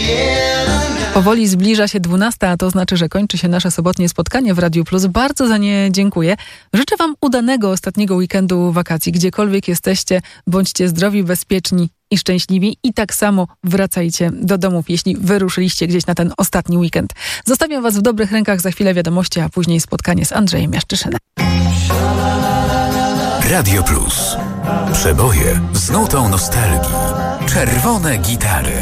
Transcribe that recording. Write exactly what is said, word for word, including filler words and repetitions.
Powoli zbliża się dwunasta, a to znaczy, że kończy się nasze sobotnie spotkanie w Radiu Plus. Bardzo za nie dziękuję. Życzę Wam udanego ostatniego weekendu wakacji. Gdziekolwiek jesteście, bądźcie zdrowi, bezpieczni i szczęśliwi. I tak samo wracajcie do domów, jeśli wyruszyliście gdzieś na ten ostatni weekend. Zostawiam Was w dobrych rękach. Za chwilę wiadomości, a później spotkanie z Andrzejem Jaszczyszynem. Radio Plus. Przeboje z nutą nostalgii. Czerwone gitary.